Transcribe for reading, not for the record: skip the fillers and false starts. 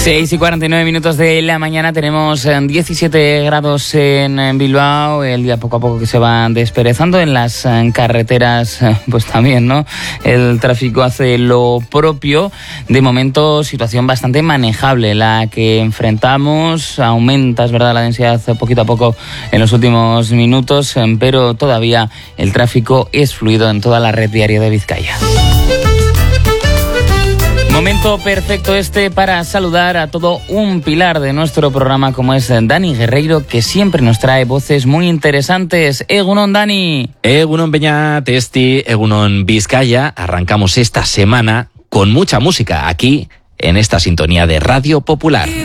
6:49 de la mañana, tenemos 17 grados en Bilbao. El día poco a poco que se va desperezando en las carreteras, pues también, ¿no? El tráfico hace lo propio. De momento, situación bastante manejable la que enfrentamos. Aumenta, es verdad, la densidad poquito a poco en los últimos minutos, pero todavía el tráfico es fluido en toda la red diaria de Vizcaya. Momento perfecto para saludar a todo un pilar de nuestro programa como es Dani Guerreiro, que siempre nos trae voces muy interesantes. Egunon, Dani. Egunon, Beñat, Egunon, Vizcaya. Arrancamos esta semana con mucha música aquí en esta sintonía de Radio Popular.